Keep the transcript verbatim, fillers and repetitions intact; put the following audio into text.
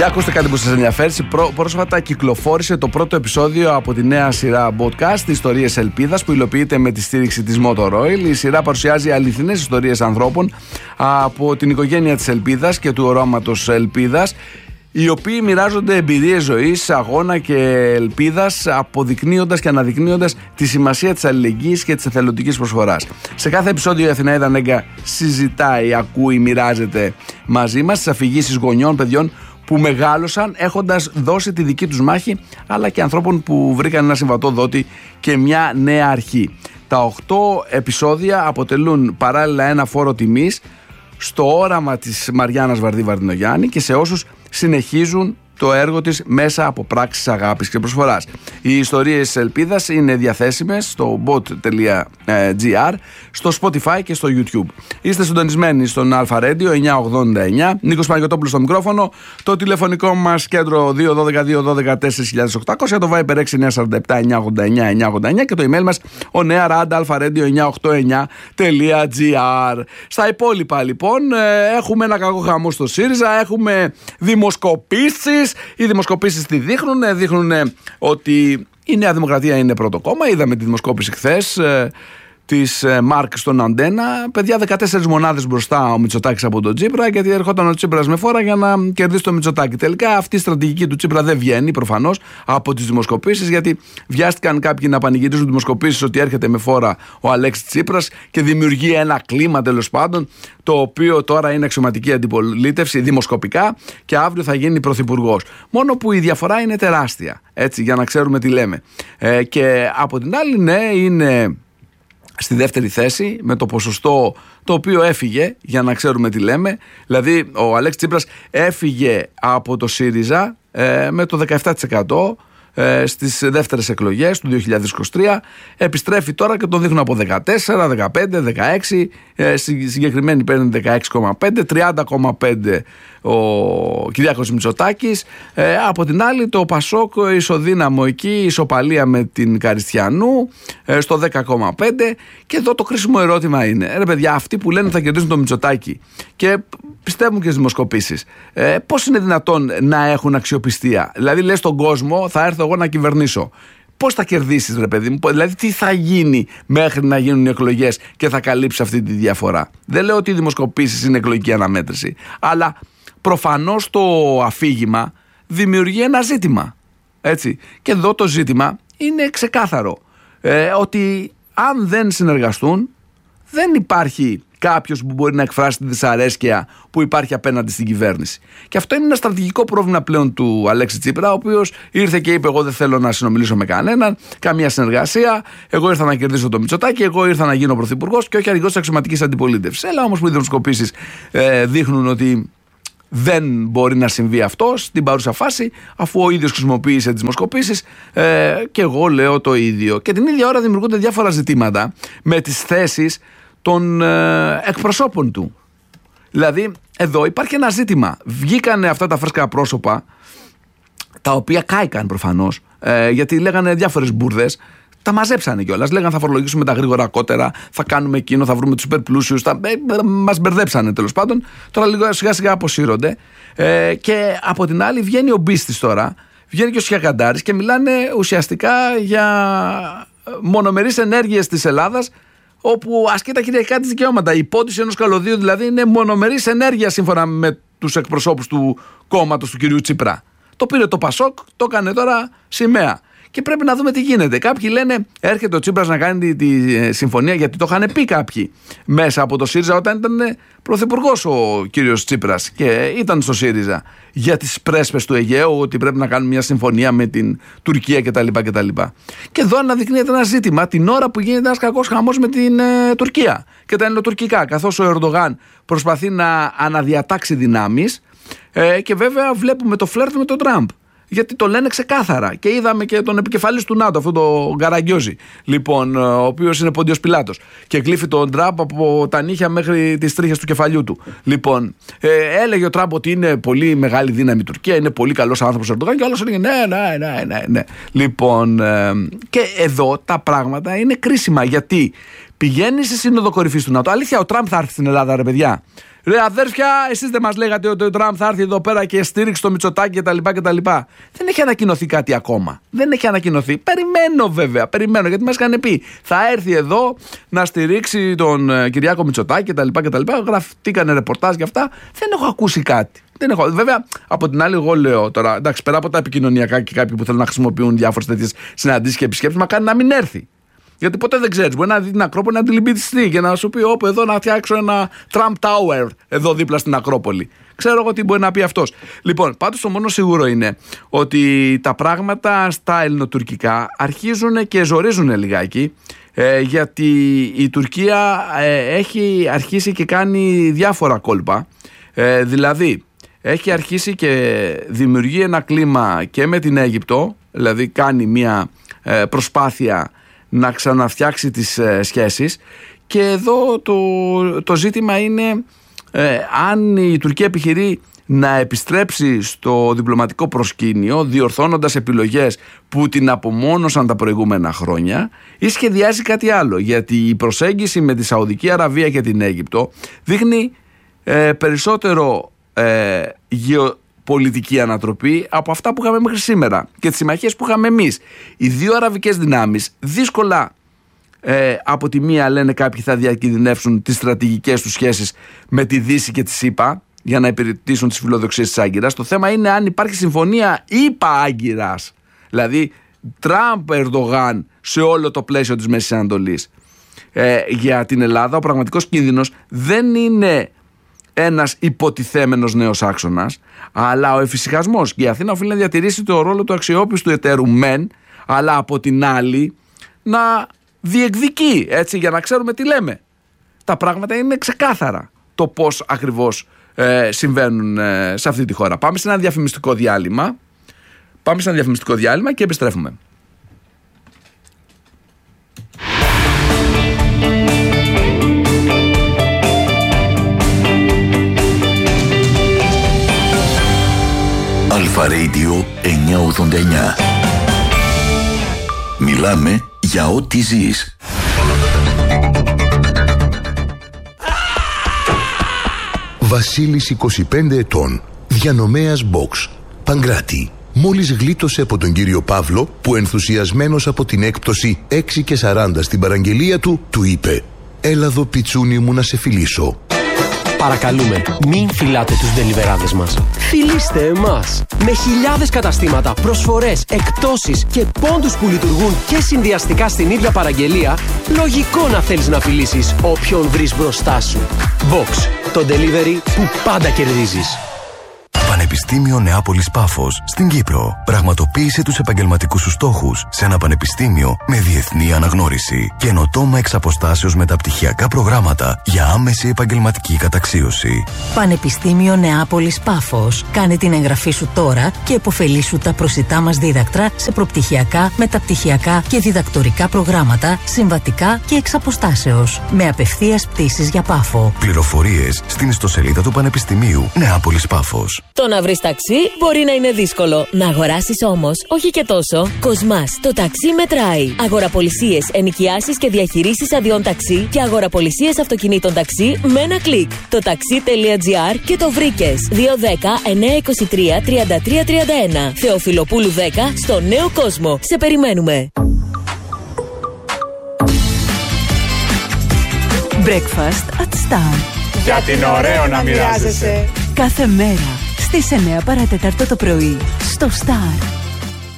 Για ακούστε κάτι που σας ενδιαφέρει. Πρόσφατα κυκλοφόρησε το πρώτο επεισόδιο από τη νέα σειρά podcast Ιστορίες Ελπίδας, που υλοποιείται με τη στήριξη της Motor Oil. Η σειρά παρουσιάζει αληθινές ιστορίες ανθρώπων από την οικογένεια της Ελπίδας και του οράματος Ελπίδας, οι οποίοι μοιράζονται εμπειρίες ζωής, αγώνα και ελπίδας, αποδεικνύοντας και αναδεικνύοντας τη σημασία της αλληλεγγύης και της εθελοντικής προσφοράς. Σε κάθε επεισόδιο η Αθηναίδα Νέγκα συζητάει, ακούει, μοιράζεται μαζί μας τις αφηγήσεις γονιών, παιδιών που μεγάλωσαν έχοντας δώσει τη δική τους μάχη, αλλά και ανθρώπων που βρήκαν ένα συμβατό δότη και μια νέα αρχή. Τα οκτώ επεισόδια αποτελούν παράλληλα ένα φόρο τιμής στο όραμα της Μαριάννας Βαρδί Βαρδινογιάννη και σε όσους συνεχίζουν το έργο της μέσα από πράξεις αγάπης και προσφοράς. Οι ιστορίες ελπίδας είναι διαθέσιμες στο bot τελεία gr, στο Spotify και στο YouTube. Είστε συντονισμένοι στον Αλφα Radio εννιακόσια ογδόντα εννιά. Νίκος Παναγιωτόπουλος στο μικρόφωνο. Το τηλεφωνικό μας κέντρο δύο ένα δύο δύο ένα δύο τέσσερα χιλιάδες οκτακόσια, το Viber έξι εννιά τέσσερα επτά εννιακόσια ογδόντα εννιά εννιακόσια ογδόντα εννιά και το email μας ο νέα ράντα αλφα ρέντιο εννιακόσια ογδόντα εννιά τελεία gr. Στα υπόλοιπα λοιπόν έχουμε ένα κακό χαμό στο ΣΥΡΙΖΑ, έχουμε δημοσκοπήσεις. Οι δημοσκοπήσεις τι δείχνουν, δείχνουν ότι η Νέα Δημοκρατία είναι πρώτο κόμμα. Είδαμε τη δημοσκόπηση χθες ε, της ε, Μάρκ στον Αντένα. Παιδιά, δεκατέσσερις μονάδες μπροστά ο Μητσοτάκης από τον Τσίπρα, γιατί ερχόταν ο Τσίπρας με φόρα για να κερδίσει τον Μητσοτάκη. Τελικά αυτή η στρατηγική του Τσίπρα δεν βγαίνει προφανώς από τις δημοσκοπήσεις, γιατί βιάστηκαν κάποιοι να πανηγυρίζουν δημοσκοπήσεις ότι έρχεται με φόρα ο Αλέξης Τσίπρας και δημιουργεί ένα κλίμα τέλος πάντων, το οποίο τώρα είναι αξιωματική αντιπολίτευση δημοσκοπικά και αύριο θα γίνει πρωθυπουργός. Μόνο που η διαφορά είναι τεράστια, έτσι, για να ξέρουμε τι λέμε. Ε, και από την άλλη, ναι, είναι στη δεύτερη θέση με το ποσοστό το οποίο έφυγε, για να ξέρουμε τι λέμε. Δηλαδή ο Αλέξης Τσίπρας έφυγε από το ΣΥΡΙΖΑ ε, με το δεκαεπτά τοις εκατό ε, στις δεύτερες εκλογές του δύο χιλιάδες είκοσι τρία. Επιστρέφει τώρα και τον δείχνουν από δεκατέσσερα, δεκαπέντε, δεκαέξι, ε, συγκεκριμένη παίρνει δεκαέξι κόμμα πέντε, τριάντα κόμμα πέντε ο Κυριάκος Μητσοτάκης. Ε, από την άλλη το Πασόκ ισοδύναμο εκεί, ισοπαλία με την Καριστιανού ε, στο δέκα κόμμα πέντε. Και εδώ το κρίσιμο ερώτημα είναι, ρε παιδιά, αυτοί που λένε θα κερδίσουν τον Μητσοτάκη και πιστεύουν και στις δημοσκοπήσεις, ε, πώς είναι δυνατόν να έχουν αξιοπιστία? Δηλαδή λες στον κόσμο, θα έρθω εγώ να κυβερνήσω. Πώς θα κερδίσεις, ρε παιδί μου? Δηλαδή τι θα γίνει μέχρι να γίνουν οι εκλογές και θα καλύψει αυτή τη διαφορά? Δεν λέω ότι οι δημοσκοπήσεις είναι εκλογική αναμέτρηση, αλλά προφανώς το αφήγημα δημιουργεί ένα ζήτημα, έτσι. Και εδώ το ζήτημα είναι ξεκάθαρο, ε, ότι αν δεν συνεργαστούν δεν υπάρχει κάποιος που μπορεί να εκφράσει τη δυσαρέσκεια που υπάρχει απέναντι στην κυβέρνηση. Και αυτό είναι ένα στρατηγικό πρόβλημα πλέον του Αλέξη Τσίπρα, ο οποίος ήρθε και είπε: εγώ δεν θέλω να συνομιλήσω με κανέναν, καμία συνεργασία. Εγώ ήρθα να κερδίσω το Μητσοτάκη, εγώ ήρθα να γίνω πρωθυπουργός και όχι αρχηγός της αξιωματικής αντιπολίτευσης. Έλα όμως που οι δημοσκοπήσεις ε, δείχνουν ότι δεν μπορεί να συμβεί αυτό στην παρούσα φάση, αφού ο ίδιος χρησιμοποίησε τις δημοσκοπήσεις ε, και εγώ λέω το ίδιο. Και την ίδια ώρα δημιουργούνται διάφορα ζητήματα με τις θέσεις των ε, εκπροσώπων του. Δηλαδή εδώ υπάρχει ένα ζήτημα. Βγήκανε αυτά τα φρέσκα πρόσωπα, τα οποία κάηκαν προφανώς, ε, γιατί λέγανε διάφορες μπουρδες. Τα μαζέψανε κιόλας. Λέγανε θα φορολογήσουμε τα γρήγορα κότερα, θα κάνουμε εκείνο, θα βρούμε τους υπερπλούσιους. Θα... Ε, μας μπερδέψανε τέλος πάντων. Τώρα λίγο σιγά σιγά αποσύρονται. Ε, και από την άλλη βγαίνει ο Μπίστης τώρα, βγαίνει και ο Σιακαντάρης και μιλάνε ουσιαστικά για μονομερείς ενέργειες της Ελλάδας, όπου ασκεί τα κυριαρχικά της δικαιώματα. Η υπότιση ενός καλωδίου δηλαδή είναι μονομερής ενέργεια σύμφωνα με τους εκπροσώπους του κόμματος του κυρίου Τσίπρα. Το πήρε το Πασόκ, το έκανε τώρα σημαία. Και πρέπει να δούμε τι γίνεται. Κάποιοι λένε έρχεται ο Τσίπρας να κάνει τη, τη συμφωνία, γιατί το είχαν πει κάποιοι μέσα από το ΣΥΡΙΖΑ όταν ήταν πρωθυπουργός ο κύριος Τσίπρας και ήταν στο ΣΥΡΙΖΑ, για τις πρέσπες του Αιγαίου, ότι πρέπει να κάνουν μια συμφωνία με την Τουρκία κτλ. κτλ. Και εδώ αναδεικνύεται ένα ζήτημα την ώρα που γίνεται ένας κακός χαμός με την ε, Τουρκία και τα ελληνοτουρκικά, καθώς ο Ερντογάν προσπαθεί να αναδιατάξει δυνάμεις ε, και βέβαια βλέπουμε το φλερτ με τον Τραμπ. Γιατί το λένε ξεκάθαρα. Και είδαμε και τον επικεφαλής του ΝΑΤΟ, αυτό το Γκαραγκιόζη, λοιπόν, ο οποίος είναι Πόντιος Πιλάτος. Και κλείφει τον Τραμπ από τα νύχια μέχρι τις τρίχες του κεφαλιού του. Λοιπόν, ε, έλεγε ο Τραμπ ότι είναι πολύ μεγάλη δύναμη η Τουρκία, είναι πολύ καλός άνθρωπος ο Ερντογάν, και όλος έλεγε ναι, ναι, ναι, ναι, ναι. Λοιπόν, ε, και εδώ τα πράγματα είναι κρίσιμα, γιατί πηγαίνει στη Σύνοδο Κορυφής του ΝΑΤΟ. Αλήθεια, ο Τραμπ θα έρθει στην Ελλάδα, ρε παιδιά. Ρε αδέρφια, εσείς δεν μας λέγατε ότι ο Τραμπ θα έρθει εδώ πέρα και στήριξει το Μητσοτάκη κτλ. κτλ. Δεν έχει ανακοινωθεί κάτι ακόμα. Δεν έχει ανακοινωθεί. Περιμένω βέβαια, περιμένω γιατί μας είχαν πει θα έρθει εδώ να στηρίξει τον uh, Κυριάκο Μητσοτάκη κτλ. κτλ. Γραφτήκανε ρεπορτάζ για αυτά. Δεν έχω ακούσει κάτι. Δεν έχω. Βέβαια, από την άλλη, εγώ λέω τώρα, εντάξει, πέρα από τα επικοινωνιακά και κάποιοι που θέλουν να χρησιμοποιούν διάφορες τέτοιες συναντήσεις και επισκέψεις, μα κάνει να μην έρθει. Γιατί ποτέ δεν ξέρεις. Μπορεί να δει την Ακρόπολη να την λυμπητιστεί και να σου πει: Όπου, εδώ να φτιάξω ένα Trump Tower εδώ δίπλα στην Ακρόπολη. Ξέρω εγώ τι μπορεί να πει αυτός. Λοιπόν, πάντως το μόνο σίγουρο είναι ότι τα πράγματα στα ελληνοτουρκικά αρχίζουν και ζορίζουν λιγάκι. Ε, γιατί η Τουρκία ε, έχει αρχίσει και κάνει διάφορα κόλπα. Ε, δηλαδή, έχει αρχίσει και δημιουργεί ένα κλίμα και με την Αίγυπτο, δηλαδή κάνει μια ε, προσπάθεια να ξαναφτιάξει τις ε, σχέσεις, και εδώ το, το ζήτημα είναι ε, αν η Τουρκία επιχειρεί να επιστρέψει στο διπλωματικό προσκήνιο διορθώνοντας επιλογές που την απομόνωσαν τα προηγούμενα χρόνια, ή σχεδιάζει κάτι άλλο, γιατί η προσέγγιση με τη Σαουδική Αραβία και την Αίγυπτο δείχνει ε, περισσότερο ε, γεωπολιτική ανατροπή από αυτά που είχαμε μέχρι σήμερα και τις συμμαχίες που είχαμε εμείς. Οι δύο αραβικές δυνάμεις δύσκολα ε, από τη μία, λένε κάποιοι, θα διακινδυνεύσουν τις στρατηγικές τους σχέσεις με τη Δύση και τη ΣΥΠΑ για να υπηρετήσουν τις φιλοδοξίες της Άγκυρας. Το θέμα είναι αν υπάρχει συμφωνία ΗΠΑ-Άγκυρας, δηλαδή Τραμπ-Ερντογάν σε όλο το πλαίσιο της Μέσης Ανατολής. Ε, για την Ελλάδα ο πραγματικός κίνδυνος δεν είναι ένας υποτιθέμενος νέος άξονας, αλλά ο εφησυχασμός. Και η Αθήνα οφείλει να διατηρήσει το ρόλο του αξιόπιστου εταίρου μεν, αλλά από την άλλη να διεκδικεί, έτσι, για να ξέρουμε τι λέμε. Τα πράγματα είναι ξεκάθαρα το πώς ακριβώς ε, συμβαίνουν ε, σε αυτή τη χώρα. Πάμε σε ένα διαφημιστικό διάλειμμα. Πάμε σε ένα διαφημιστικό διάλειμμα και επιστρέφουμε. Αλφα Radio εννιακόσια ογδόντα εννιά. Μιλάμε για ό,τι ζεις. Βασίλης, είκοσι πέντε ετών, διανομέας box, Παγκράτη. Μόλις γλίτωσε από τον κύριο Παύλο, που ενθουσιασμένος από την έκπτωση έξι και σαράντα στην παραγγελία του, του είπε: «Έλα εδώ, πιτσούνι μου, να σε φιλήσω». Παρακαλούμε, μην φιλάτε τους ντελιβεράδες μας. Φιλήστε εμάς. Με χιλιάδες καταστήματα, προσφορές, εκπτώσεις και πόντους που λειτουργούν και συνδυαστικά στην ίδια παραγγελία, λογικό να θέλεις να φιλήσεις όποιον βρεις μπροστά σου. Box, το delivery που πάντα κερδίζεις. Πανεπιστήμιο Νεάπολης Πάφος στην Κύπρο. Πραγματοποίησε τους επαγγελματικούς σου στόχους σε ένα πανεπιστήμιο με διεθνή αναγνώριση. Καινοτόμα εξ αποστάσεως μεταπτυχιακά προγράμματα για άμεση επαγγελματική καταξίωση. Πανεπιστήμιο Νεάπολης Πάφος. Κάνε την εγγραφή σου τώρα και επωφελήσου τα προσιτά μας δίδακτρα σε προπτυχιακά, μεταπτυχιακά και διδακτορικά προγράμματα, συμβατικά και εξ αποστάσεως. Με απευθείας πτήσεις για Πάφο. Πληροφορίες στην ιστοσελίδα του Πανεπιστημίου Νεάπολης Πάφος. Το να βρεις ταξί μπορεί να είναι δύσκολο. Να αγοράσεις όμως, όχι και τόσο. Κοσμάς, το ταξί μετράει. Αγοραπολισίες, ενοικιάσεις και διαχειρήσεις αδειών ταξί και αγοραπολισίες αυτοκινήτων ταξί με ένα κλικ. Το ταξί.gr και το βρήκες. δύο ένα μηδέν εννιακόσια είκοσι τρία τριάντα τρία τριάντα ένα. Θεοφιλοπούλου δέκα στο Νέο Κόσμο. Σε περιμένουμε. Breakfast at Star. Γιατί είναι ωραίο να μοιράζεσαι. Κάθε μέρα στις εννιά παρά τέταρτο το πρωί στο Star.